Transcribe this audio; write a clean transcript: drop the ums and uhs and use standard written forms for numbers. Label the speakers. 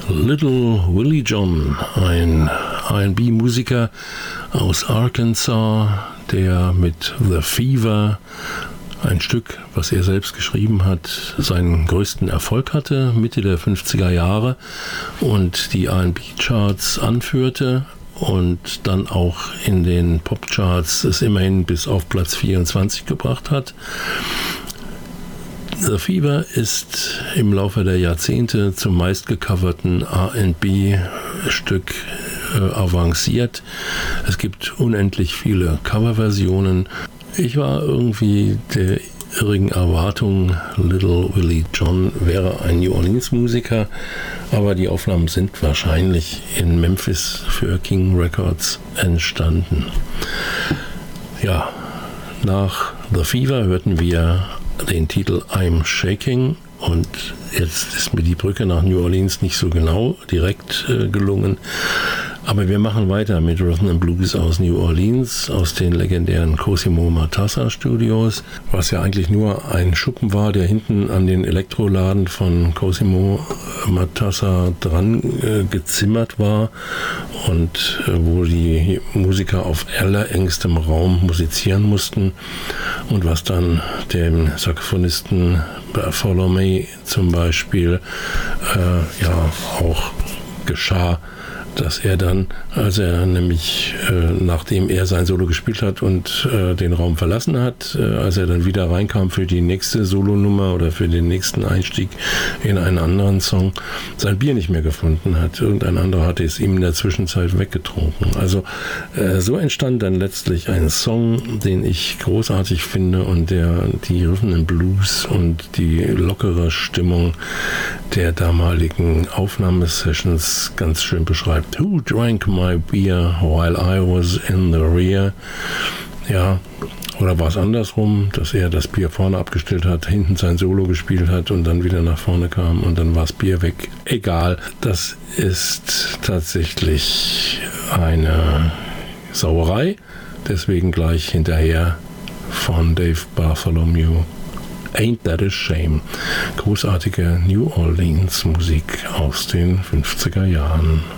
Speaker 1: Little Willie John, ein R&B-Musiker aus Arkansas, der mit The Fever, ein Stück, was er selbst geschrieben hat, seinen größten Erfolg hatte, Mitte der 50er Jahre, und die R&B-Charts anführte und dann auch in den Pop-Charts es immerhin bis auf Platz 24 gebracht hat. The Fever ist im Laufe der Jahrzehnte zum meistgecoverten R&B-Stück avanciert. Es gibt unendlich viele Coverversionen. Ich war irgendwie der irrigen Erwartung, Little Willie John wäre ein New Orleans-Musiker, aber die Aufnahmen sind wahrscheinlich in Memphis für King Records entstanden. Ja, nach The Fever hörten wir den Titel I'm Shaking, und jetzt ist mir die Brücke nach New Orleans nicht so genau direkt gelungen. Aber wir machen weiter mit Rhythm and Blues aus New Orleans, aus den legendären Cosimo Matassa Studios, was ja eigentlich nur ein Schuppen war, der hinten an den Elektroladen von Cosimo Matassa dran gezimmert war und wo die Musiker auf allerengstem Raum musizieren mussten, und was dann dem Saxophonisten Bartholomew zum Beispiel auch geschah, dass er dann, als er nämlich, nachdem er sein Solo gespielt hat und den Raum verlassen hat, als er dann wieder reinkam für die nächste Solonummer oder für den nächsten Einstieg in einen anderen Song, sein Bier nicht mehr gefunden hat. Irgendein anderer hatte es ihm in der Zwischenzeit weggetrunken. Also so entstand dann letztlich ein Song, den ich großartig finde und der die Rhythm and Blues und die lockere Stimmung der damaligen Aufnahmesessions ganz schön beschreibt. Who drank my beer while I was in the rear? Ja, oder war es andersrum, dass er das Bier vorne abgestellt hat, hinten sein Solo gespielt hat und dann wieder nach vorne kam und dann war das Bier weg? Egal, das ist tatsächlich eine Sauerei. Deswegen gleich hinterher von Dave Bartholomew. Ain't That a Shame. Großartige New Orleans Musik aus den 50er Jahren.